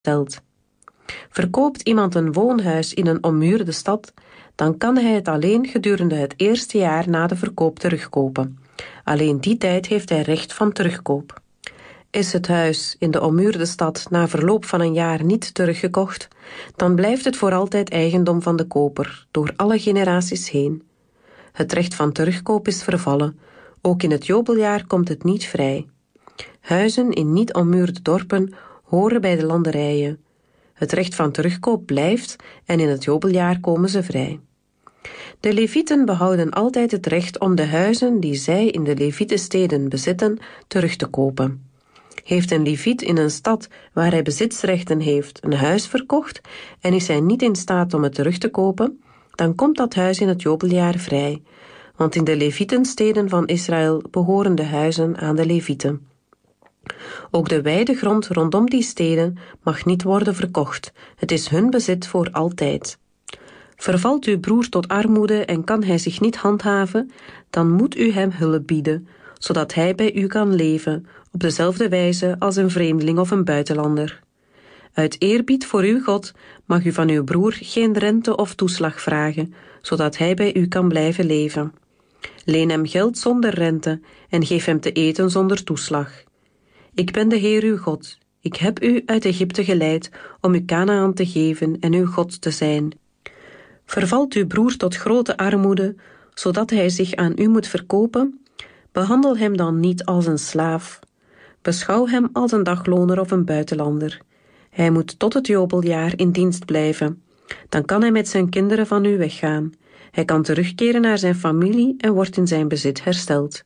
hersteld. Verkoopt iemand een woonhuis in een ommuurde stad, dan kan hij het alleen gedurende het eerste jaar na de verkoop terugkopen. Alleen die tijd heeft hij recht van terugkoop. Is het huis in de ommuurde stad na verloop van een jaar niet teruggekocht, dan blijft het voor altijd eigendom van de koper, door alle generaties heen. Het recht van terugkoop is vervallen. Ook in het jobeljaar komt het niet vrij. Huizen in niet ommuurde dorpen horen bij de landerijen. Het recht van terugkoop blijft en in het jobeljaar komen ze vrij. De Levieten behouden altijd het recht om de huizen die zij in de Levietensteden bezitten terug te kopen. Heeft een Leviet in een stad waar hij bezitsrechten heeft een huis verkocht en is hij niet in staat om het terug te kopen, dan komt dat huis in het jobeljaar vrij, want in de Levietensteden van Israël behoren de huizen aan de Levieten. Ook de weidegrond rondom die steden mag niet worden verkocht. Het is hun bezit voor altijd. Vervalt uw broer tot armoede en kan hij zich niet handhaven, dan moet u hem hulp bieden, zodat hij bij u kan leven, op dezelfde wijze als een vreemdeling of een buitenlander. Uit eerbied voor uw God mag u van uw broer geen rente of toeslag vragen, zodat hij bij u kan blijven leven. Leen hem geld zonder rente en geef hem te eten zonder toeslag. Ik ben de Heer uw God. Ik heb u uit Egypte geleid om u Kanaän te geven en uw God te zijn. Vervalt uw broer tot grote armoede, zodat hij zich aan u moet verkopen? Behandel hem dan niet als een slaaf. Beschouw hem als een dagloner of een buitenlander. Hij moet tot het jobeljaar in dienst blijven. Dan kan hij met zijn kinderen van u weggaan. Hij kan terugkeren naar zijn familie en wordt in zijn bezit hersteld.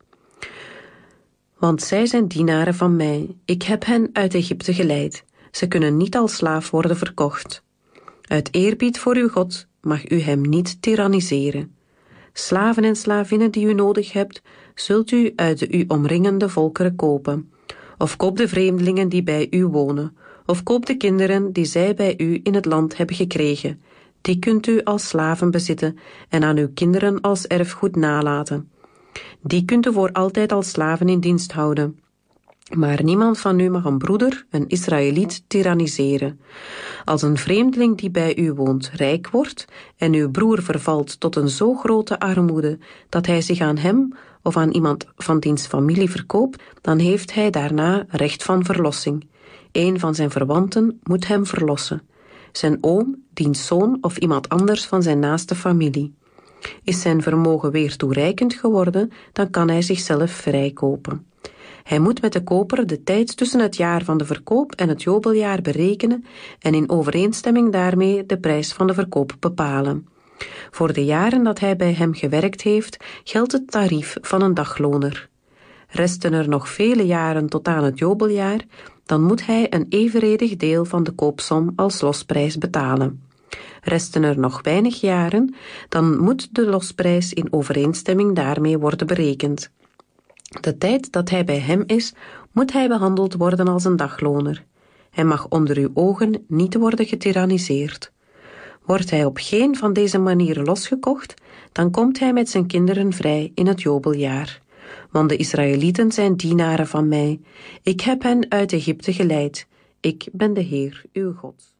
Want zij zijn dienaren van mij. Ik heb hen uit Egypte geleid. Ze kunnen niet als slaaf worden verkocht. Uit eerbied voor uw God mag u hem niet tiranniseren. Slaven en slavinnen die u nodig hebt, zult u uit de u omringende volkeren kopen. Of koop de vreemdelingen die bij u wonen. Of koop de kinderen die zij bij u in het land hebben gekregen. Die kunt u als slaven bezitten en aan uw kinderen als erfgoed nalaten. Die kunt u voor altijd als slaven in dienst houden. Maar niemand van u mag een broeder, een Israëliet, tiranniseren. Als een vreemdeling die bij u woont rijk wordt en uw broer vervalt tot een zo grote armoede dat hij zich aan hem of aan iemand van diens familie verkoopt, dan heeft hij daarna recht van verlossing. Een van zijn verwanten moet hem verlossen. Zijn oom, diens zoon of iemand anders van zijn naaste familie. Is zijn vermogen weer toereikend geworden, dan kan hij zichzelf vrijkopen. Hij moet met de koper de tijd tussen het jaar van de verkoop en het jobeljaar berekenen en in overeenstemming daarmee de prijs van de verkoop bepalen. Voor de jaren dat hij bij hem gewerkt heeft, geldt het tarief van een dagloner. Resten er nog vele jaren tot aan het jobeljaar, dan moet hij een evenredig deel van de koopsom als losprijs betalen. Resten er nog weinig jaren, dan moet de losprijs in overeenstemming daarmee worden berekend. De tijd dat hij bij hem is, moet hij behandeld worden als een dagloner. Hij mag onder uw ogen niet worden getiranniseerd. Wordt hij op geen van deze manieren losgekocht, dan komt hij met zijn kinderen vrij in het jobeljaar. Want de Israëlieten zijn dienaren van mij. Ik heb hen uit Egypte geleid. Ik ben de Heer, uw God.